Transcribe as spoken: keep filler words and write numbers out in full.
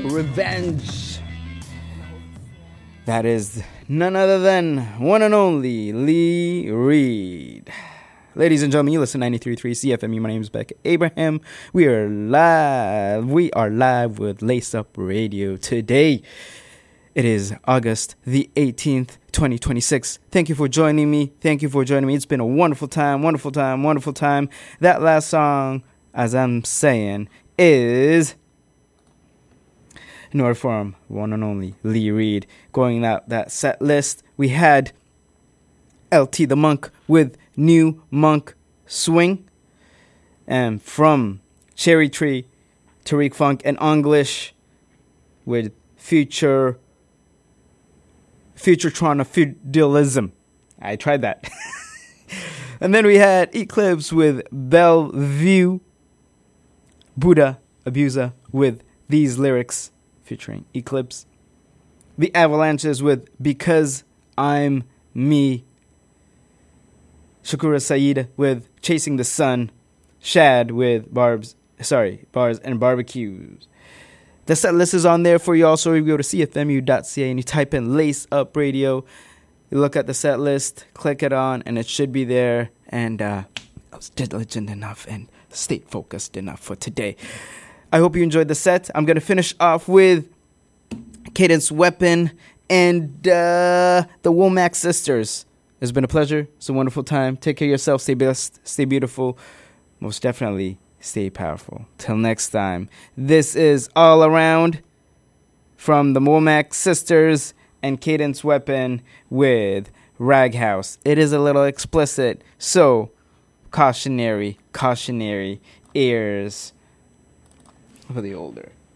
Revenge. That is none other than one and only Lee Reed. Ladies and gentlemen, you listen to ninety-three point three C F M U. My name is Becca Abraham. We are live. We are live with Lace Up Radio today. It is August the eighteenth, twenty twenty-six. Thank you for joining me. Thank you for joining me. It's been a wonderful time, wonderful time, wonderful time. That last song, as I'm saying, is in order from one and only Lee Reed. Going out that set list, we had L T the Monk with New Monk Swing. And from Cherry Tree, Tariq Funk and English with Future Futuretron of Feudalism. I tried that. And then we had Eclipse with Bellevue. Buddha Abuser with These Lyrics featuring Eclipse. The Avalanches with Because I'm Me. Shakura Saeed with Chasing the Sun. Shad with Barbs, sorry, Bars and Barbecues. The set list is on there for you also. You go to C F M U dot C A and you type in Lace Up Radio. You look at the set list, click it on, and it should be there. And uh, I was diligent enough and stayed focused enough for today. I hope you enjoyed the set. I'm going to finish off with Cadence Weapon and uh, the Womack Sisters. It's been a pleasure. It's a wonderful time. Take care of yourself. Stay blessed. Stay beautiful. Most definitely, stay powerful. Till next time. This is All Around from the Womack Sisters and Cadence Weapon with Rag House. It is a little explicit, so cautionary, cautionary ears for the older